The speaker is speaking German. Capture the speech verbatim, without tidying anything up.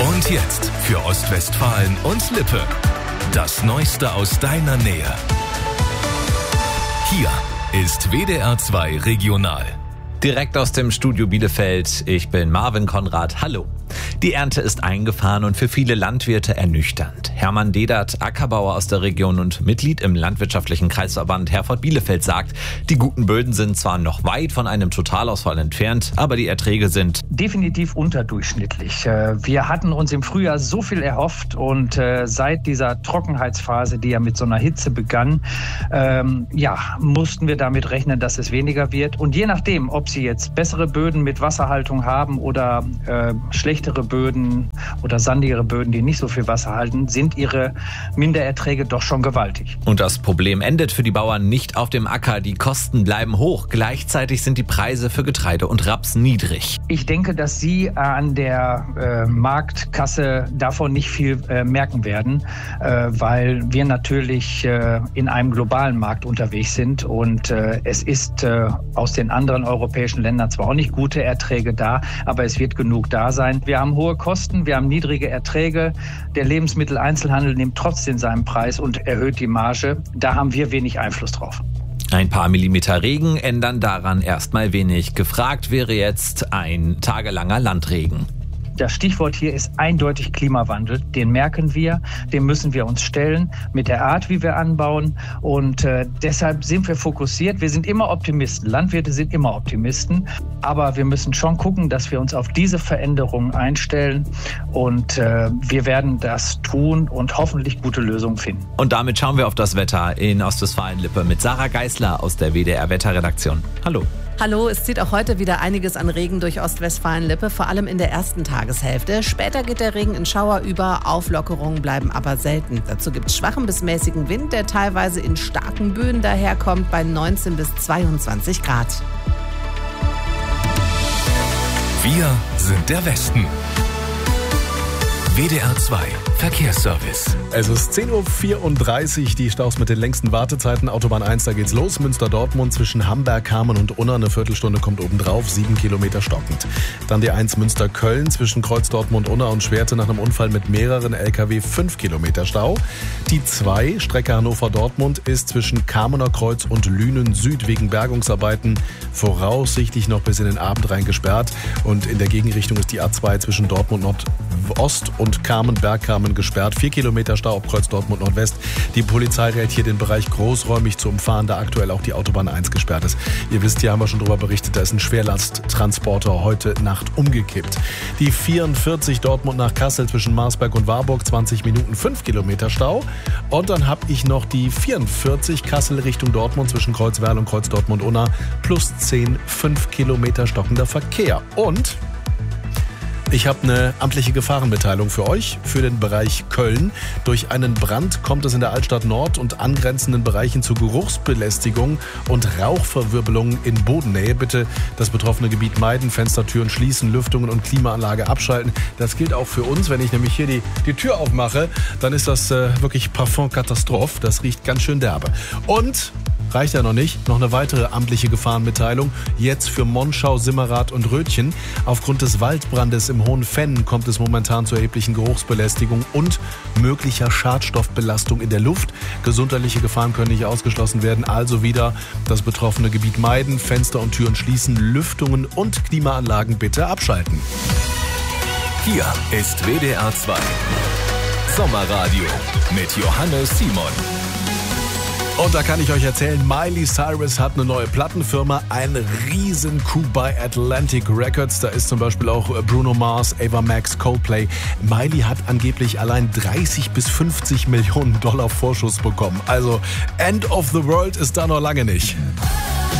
Und jetzt für Ostwestfalen und Lippe. Das Neueste aus deiner Nähe. Hier ist W D R zwei Regional. Direkt aus dem Studio Bielefeld. Ich bin Marvin Konrad. Hallo. Die Ernte ist eingefahren und für viele Landwirte ernüchternd. Hermann Dedert, Ackerbauer aus der Region und Mitglied im landwirtschaftlichen Kreisverband Herford-Bielefeld, sagt, die guten Böden sind zwar noch weit von einem Totalausfall entfernt, aber die Erträge sind definitiv unterdurchschnittlich. Wir hatten uns im Frühjahr so viel erhofft und seit dieser Trockenheitsphase, die ja mit so einer Hitze begann, ähm, ja, mussten wir damit rechnen, dass es weniger wird. Und je nachdem, ob Sie jetzt bessere Böden mit Wasserhaltung haben oder äh, schlechtere Böden oder sandigere Böden, die nicht so viel Wasser halten, sind ihre Mindererträge doch schon gewaltig. Und das Problem endet für die Bauern nicht auf dem Acker. Die Kosten bleiben hoch. Gleichzeitig sind die Preise für Getreide und Raps niedrig. Ich denke, dass Sie an der äh, Marktkasse davon nicht viel äh, merken werden, äh, weil wir natürlich äh, in einem globalen Markt unterwegs sind und äh, es ist äh, aus den anderen europäischen Ländern zwar auch nicht gute Erträge da, aber es wird genug da sein. Wir haben hohe Kosten, wir haben niedrige Erträge. Der Lebensmitteleinzelhandel nimmt trotzdem seinen Preis und erhöht die Marge. Da haben wir wenig Einfluss drauf. Ein paar Millimeter Regen ändern daran erstmal wenig. Gefragt wäre jetzt ein tagelanger Landregen. Das Stichwort hier ist eindeutig Klimawandel. Den merken wir, dem müssen wir uns stellen mit der Art, wie wir anbauen. Und äh, deshalb sind wir fokussiert. Wir sind immer Optimisten. Landwirte sind immer Optimisten. Aber wir müssen schon gucken, dass wir uns auf diese Veränderungen einstellen. Und äh, wir werden das tun und hoffentlich gute Lösungen finden. Und damit schauen wir auf das Wetter in Ostwestfalen-Lippe mit Sarah Geisler aus der W D R-Wetterredaktion. Hallo. Hallo, es zieht auch heute wieder einiges an Regen durch Ostwestfalen-Lippe, vor allem in der ersten Tageshälfte. Später geht der Regen in Schauer über, Auflockerungen bleiben aber selten. Dazu gibt es schwachen bis mäßigen Wind, der teilweise in starken Böen daherkommt, bei neunzehn bis zweiundzwanzig Grad. Wir sind der Westen. W D R zwei Verkehrsservice. Es ist zehn Uhr vierunddreißig, die Staus mit den längsten Wartezeiten. Autobahn eins, da geht's los. Münster-Dortmund zwischen Hamberg, Kamen und Unna. Eine Viertelstunde kommt obendrauf, sieben Kilometer stockend. Dann die eins Münster-Köln zwischen Kreuz Dortmund, Unna und Schwerte nach einem Unfall mit mehreren L K W, fünf Kilometer Stau. Die zwei, Strecke Hannover-Dortmund, ist zwischen Kamener Kreuz und Lünen Süd wegen Bergungsarbeiten voraussichtlich noch bis in den Abend rein gesperrt. Und in der Gegenrichtung ist die A zwei zwischen Dortmund Nordost und Kamen-Bergkamen gesperrt. Vier Kilometer Stau ab Kreuz Dortmund Nordwest. Die Polizei rät hier, den Bereich großräumig zu umfahren, da aktuell auch die Autobahn eins gesperrt ist. Ihr wisst, hier haben wir schon darüber berichtet, da ist ein Schwerlasttransporter heute Nacht umgekippt. Die vierundvierzig Dortmund nach Kassel zwischen Marsberg und Warburg, zwanzig Minuten, fünf Kilometer Stau. Und dann habe ich noch die vierundvierzig Kassel Richtung Dortmund zwischen Kreuzwerl und Kreuz Dortmund-Unna, plus zehn, fünf Kilometer stockender Verkehr. Und ich habe eine amtliche Gefahrenmitteilung für euch, für den Bereich Köln. Durch einen Brand kommt es in der Altstadt Nord und angrenzenden Bereichen zu Geruchsbelästigung und Rauchverwirbelungen in Bodennähe. Bitte das betroffene Gebiet meiden, Fenstertüren schließen, Lüftungen und Klimaanlage abschalten. Das gilt auch für uns. Wenn ich nämlich hier die, die Tür aufmache, dann ist das äh, wirklich Parfum-Katastrophe. Das riecht ganz schön derbe. Und reicht ja noch nicht. Noch eine weitere amtliche Gefahrenmitteilung. Jetzt für Monschau, Simmerath und Rötchen. Aufgrund des Waldbrandes im Hohen Fenn kommt es momentan zu erheblichen Geruchsbelästigung und möglicher Schadstoffbelastung in der Luft. Gesundheitliche Gefahren können nicht ausgeschlossen werden. Also wieder das betroffene Gebiet meiden, Fenster und Türen schließen, Lüftungen und Klimaanlagen bitte abschalten. Hier ist W D R zwei Sommerradio mit Johannes Simon. Und da kann ich euch erzählen, Miley Cyrus hat eine neue Plattenfirma, ein riesen Coup bei Atlantic Records. Da ist zum Beispiel auch Bruno Mars, Ava Max, Coldplay. Miley hat angeblich allein dreißig bis fünfzig Millionen Dollar Vorschuss bekommen. Also End of the World ist da noch lange nicht.